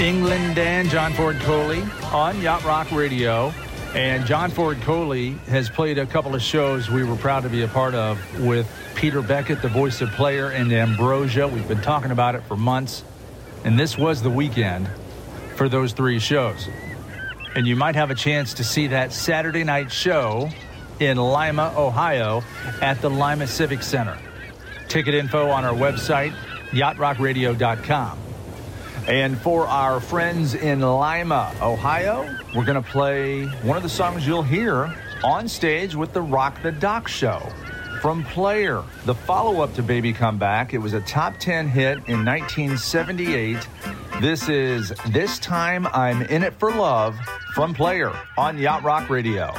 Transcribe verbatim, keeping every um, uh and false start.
England Dan, John Ford Coley on Yacht Rock Radio. And John Ford Coley has played a couple of shows we were proud to be a part of with Peter Beckett, the voice of Player, and Ambrosia. We've been talking about it for months. And this was the weekend for those three shows. And you might have a chance to see that Saturday night show in Lima, Ohio at the Lima Civic Center. Ticket info on our website, yacht rock radio dot com. And for our friends in Lima, Ohio, we're going to play one of the songs you'll hear on stage with the Rock the Dock show from Player. The follow-up to Baby Come Back. It was a top ten hit in nineteen seventy-eight. This is This Time I'm In It for Love from Player on Yacht Rock Radio.